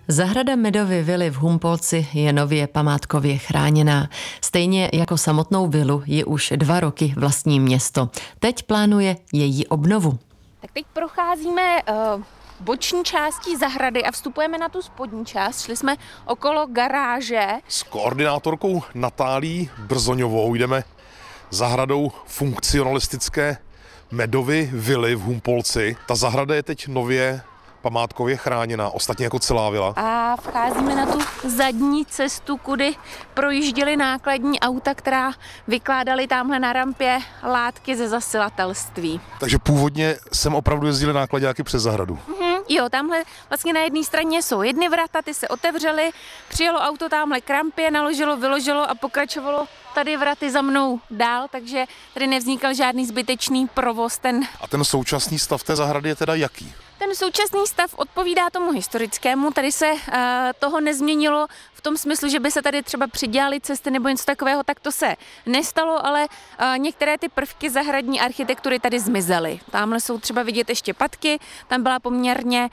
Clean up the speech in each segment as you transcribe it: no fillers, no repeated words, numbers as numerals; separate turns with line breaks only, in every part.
Zahrada Medovy vily v Humpolci je nově památkově chráněná. Stejně jako samotnou vilu ji už 2 roky vlastní město. Teď plánuje její obnovu.
Tak teď procházíme boční částí zahrady a vstupujeme na tu spodní část. Šli jsme okolo garáže.
S koordinátorkou Natálií Brzoňovou jdeme zahradou funkcionalistické Medovy vily v Humpolci. Ta zahrada je teď nově památkově chráněná, ostatně jako celá vila.
A vcházíme na tu zadní cestu, kudy projížděly nákladní auta, která vykládaly tamhle na rampě látky ze zasilatelství.
Takže původně sem opravdu jezdili nákladáky přes zahradu.
Jo, tamhle vlastně na jedné straně jsou jedny vrata, ty se otevřely, přijelo auto tamhle k rampě, naložilo, vyložilo a pokračovalo tady vraty za mnou dál, takže tady nevznikal žádný zbytečný provoz.
A ten současný stav té zahrady je teda jaký?
Ten současný stav odpovídá tomu historickému, tady se toho nezměnilo v tom smyslu, že by se tady třeba přidělaly cesty nebo něco takového, tak to se nestalo, ale některé ty prvky zahradní architektury tady zmizely. Tamhle jsou třeba vidět ještě patky, tam byla poměrně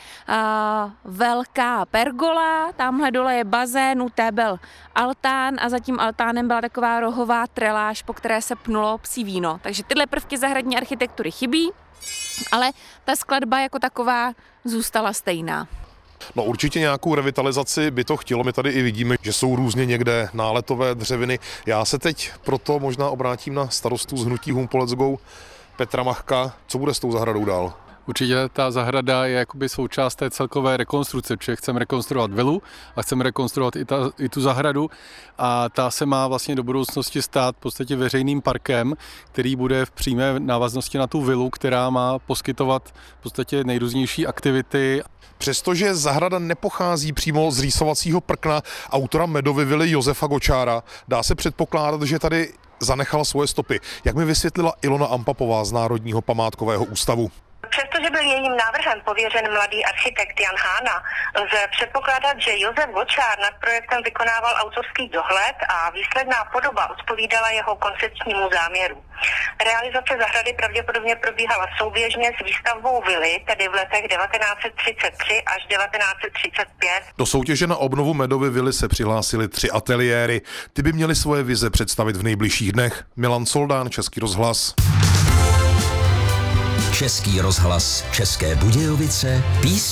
velká pergola, tamhle dole je bazén, u té byl altán a za tím altánem byla taková rohová treláž, po které se pnulo psí víno. Takže tyhle prvky zahradní architektury chybí, ale ta skladba jako taková zůstala stejná.
No určitě nějakou revitalizaci by to chtělo, my tady i vidíme, že jsou různě někde náletové dřeviny. Já se teď proto možná obrátím na starostu z hnutí Humpolec Go Petra Machka. Co bude s tou zahradou dál?
Určitě ta zahrada je jakoby součást té celkové rekonstrukce, protože chceme rekonstruovat vilu a chceme rekonstruovat i tu zahradu a ta se má vlastně do budoucnosti stát v podstatě veřejným parkem, který bude v přímé návaznosti na tu vilu, která má poskytovat v podstatě nejrůznější aktivity.
Přestože zahrada nepochází přímo z rýsovacího prkna autora Medovy vily Josefa Gočára, dá se předpokládat, že tady zanechala svoje stopy. Jak mi vysvětlila Ilona Ampapová z Národního památkového ústavu.
Přestože byl jejím návrhem pověřen mladý architekt Jan Hána, lze předpokládat, že Josef Gočár nad projektem vykonával autorský dohled a výsledná podoba odpovídala jeho koncepčnímu záměru. Realizace zahrady pravděpodobně probíhala souběžně s výstavbou vily, tedy v letech 1933 až 1935.
Do soutěže na obnovu Medovy vily se přihlásily 3 ateliéry. Ty by měly svoje vize představit v nejbližších dnech. Milan Soldán, Český rozhlas.
Český rozhlas, České Budějovice, písně